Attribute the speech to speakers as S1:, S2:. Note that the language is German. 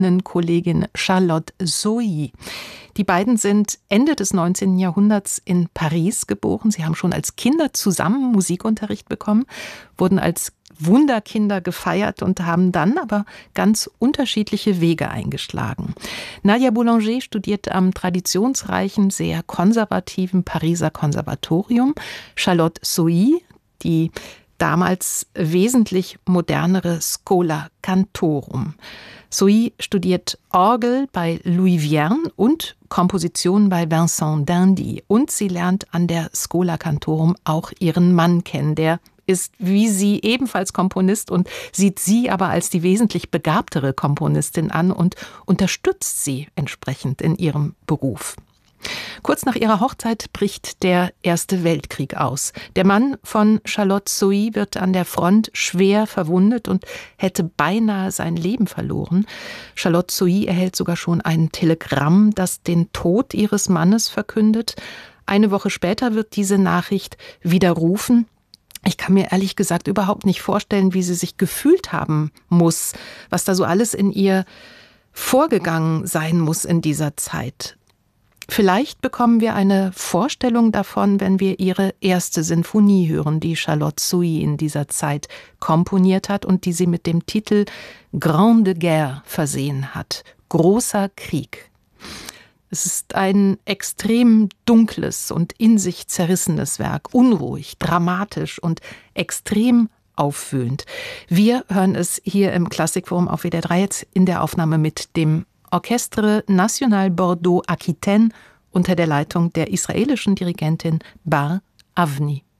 S1: Kollegin Charlotte Sohi. Die beiden sind Ende des 19. Jahrhunderts in Paris geboren. Sie haben schon als Kinder zusammen Musikunterricht bekommen, wurden als Wunderkinder gefeiert und haben dann aber ganz unterschiedliche Wege eingeschlagen. Nadia Boulanger studiert am traditionsreichen, sehr konservativen Pariser Konservatorium. Charlotte Sohi, die damals wesentlich modernere Schola Cantorum. Sohi studiert Orgel bei Louis Vierne und Komposition bei Vincent d'Indy. Und sie lernt an der Schola Cantorum auch ihren Mann kennen. Der ist wie sie ebenfalls Komponist und sieht sie aber als die wesentlich begabtere Komponistin an und unterstützt sie entsprechend in ihrem Beruf. Kurz nach ihrer Hochzeit bricht der Erste Weltkrieg aus. Der Mann von Charlotte Sohi wird an der Front schwer verwundet und hätte beinahe sein Leben verloren. Charlotte Sohi erhält sogar schon ein Telegramm, das den Tod ihres Mannes verkündet. Eine Woche später wird diese Nachricht widerrufen. Ich kann mir ehrlich gesagt überhaupt nicht vorstellen, wie sie sich gefühlt haben muss, was da so alles in ihr vorgegangen sein muss in dieser Zeit. Vielleicht bekommen wir eine Vorstellung davon, wenn wir ihre erste Sinfonie hören, die Charlotte Sohi in dieser Zeit komponiert hat und die sie mit dem Titel Grande Guerre versehen hat, Großer Krieg. Es ist ein extrem dunkles und in sich zerrissenes Werk, unruhig, dramatisch und extrem aufwühlend. Wir hören es hier im Klassikforum auf WDR 3 jetzt in der Aufnahme mit dem Orchestre National Bordeaux Aquitaine unter der Leitung der israelischen Dirigentin Bar Avni.